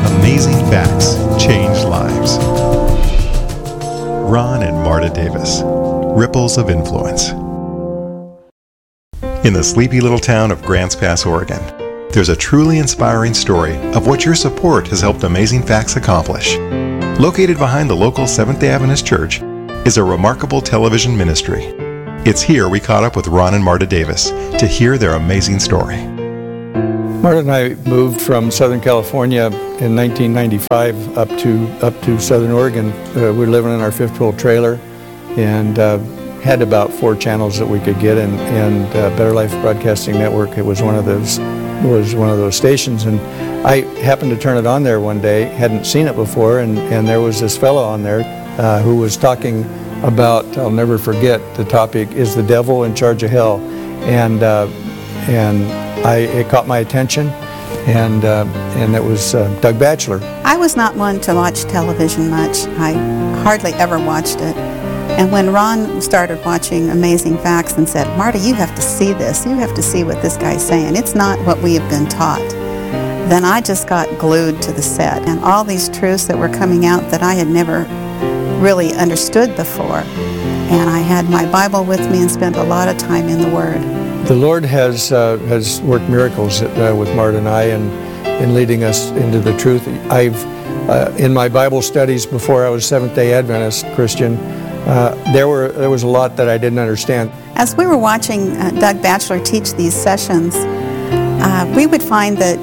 Amazing Facts Change Lives. Ron and Marta Davis, Ripples of Influence. In the sleepy little town of Grants Pass, Oregon, there's a truly inspiring story of what your support has helped Amazing Facts accomplish. Located behind the local Seventh-day Adventist Church is a remarkable television ministry. It's here we caught up with Ron and Marta Davis to hear their amazing story. Marta and I moved from Southern California in 1995 up to Southern Oregon. We were living in our fifth-wheel trailer and had about 4 channels that we could get, and Better Life Broadcasting Network, it was one of those stations, and I happened to turn it on there one day, hadn't seen it before, and there was this fellow on there who was talking about, I'll never forget, the topic, is the devil in charge of hell? And it caught my attention, and it was Doug Batchelor. I was not one to watch television much. I hardly ever watched it. And when Ron started watching Amazing Facts and said, "Marta, you have to see this. You have to see what this guy's saying. It's not what we have been taught," then I just got glued to the set. And all these truths that were coming out that I had never really understood before. And I had my Bible with me and spent a lot of time in the Word. The Lord has worked miracles with Marta and I in leading us into the truth. In my Bible studies before I was Seventh-day Adventist Christian, there was a lot that I didn't understand. As we were watching Doug Batchelor teach these sessions, we would find that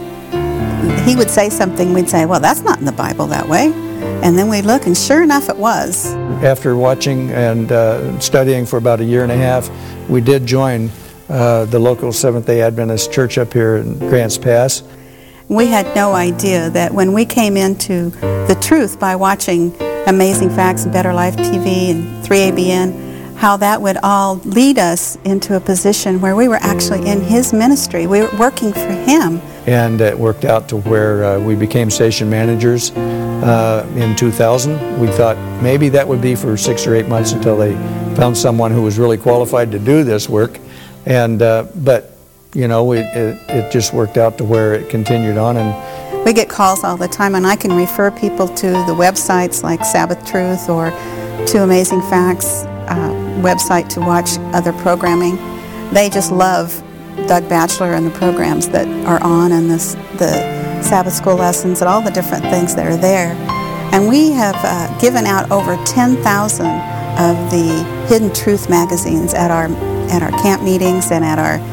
he would say something, we'd say, "Well, that's not in the Bible that way." And then we'd look, and sure enough, it was. After watching and studying for about a year and a half, we did join the local Seventh-day Adventist church up here in Grants Pass. We had no idea that when we came into the truth by watching Amazing Facts and Better Life TV and 3ABN, how that would all lead us into a position where we were actually in his ministry. We were working for him. And it worked out to where we became station managers in 2000. We thought maybe that would be for 6 or 8 months until they found someone who was really qualified to do this work. And but you know, it just worked out to where it continued on. And we get calls all the time, and I can refer people to the websites like Sabbath Truth or to Amazing Facts website to watch other programming. They just love Doug Batchelor and the programs that are on, and the Sabbath school lessons and all the different things that are there. And we have given out over 10,000 of the Hidden Truth magazines at our camp meetings and at our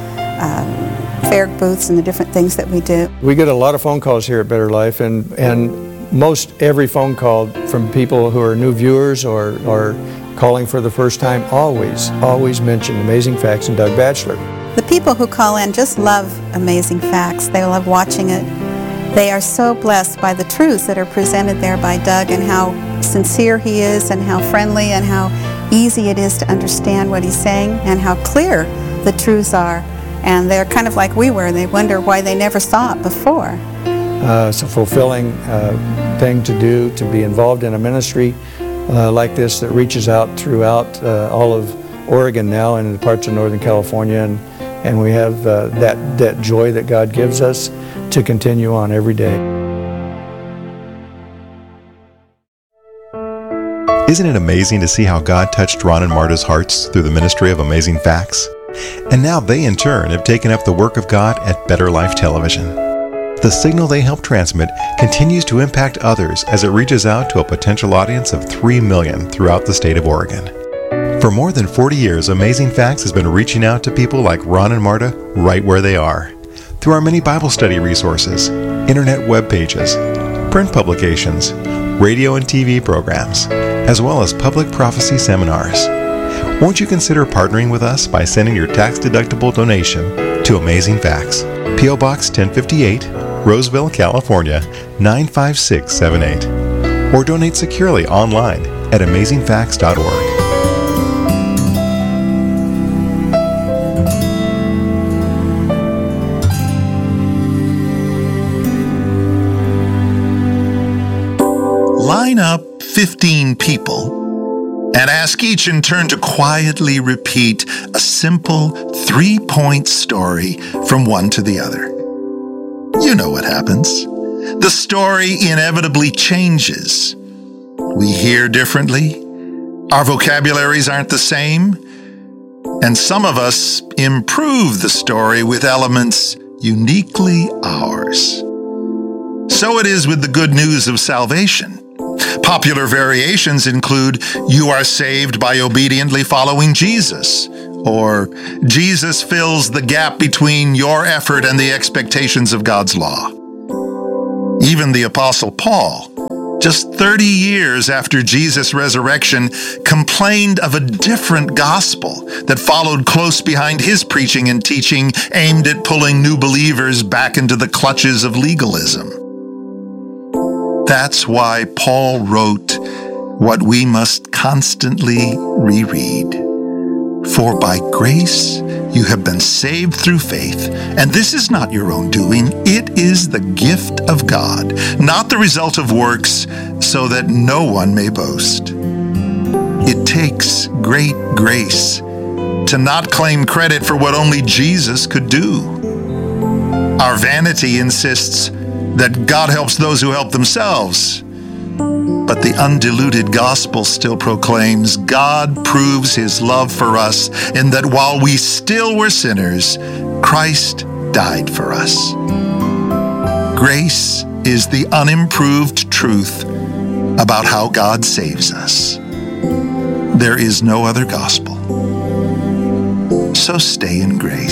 fair booths and the different things that we do. We get a lot of phone calls here at Better Life, and most every phone call from people who are new viewers or calling for the first time always mention Amazing Facts and Doug Batchelor. The people who call in just love Amazing Facts. They love watching it. They are so blessed by the truths that are presented there by Doug, and how sincere he is, and how friendly, and how easy it is to understand what he's saying, and how clear the truths are. And they're kind of like we were. They wonder why they never saw it before. It's a fulfilling thing to do, to be involved in a ministry like this that reaches out throughout all of Oregon now and in parts of Northern California. And we have that joy that God gives us to continue on every day. Isn't it amazing to see how God touched Ron and Marta's hearts through the ministry of Amazing Facts? And now they in turn have taken up the work of God at Better Life Television. The signal they help transmit continues to impact others as it reaches out to a potential audience of 3 million throughout the state of Oregon. For more than 40 years, Amazing Facts has been reaching out to people like Ron and Marta right where they are, through our many Bible study resources, internet web pages, print publications, radio and TV programs, as well as public prophecy seminars. Won't you consider partnering with us by sending your tax-deductible donation to Amazing Facts, P.O. Box 1058, Roseville, California, 95678, or donate securely online at amazingfacts.org. Line up 15 people and ask each in turn to quietly repeat a simple 3-point story from one to the other. You know what happens. The the story inevitably changes. We hear differently, our vocabularies aren't the same, and some of us improve the story with elements uniquely ours. So it is with the good news of salvation. Popular variations include, "You are saved by obediently following Jesus," or "Jesus fills the gap between your effort and the expectations of God's law." Even the Apostle Paul, just 30 years after Jesus' resurrection, complained of a different gospel that followed close behind his preaching and teaching, aimed at pulling new believers back into the clutches of legalism. That's why Paul wrote what we must constantly reread. "For by grace you have been saved through faith, and this is not your own doing. It is the gift of God, not the result of works, so that no one may boast." It takes great grace to not claim credit for what only Jesus could do. Our vanity insists that God helps those who help themselves. But the undiluted gospel still proclaims God proves his love for us in that while we still were sinners, Christ died for us. Grace is the unimproved truth about how God saves us. There is no other gospel. So stay in grace.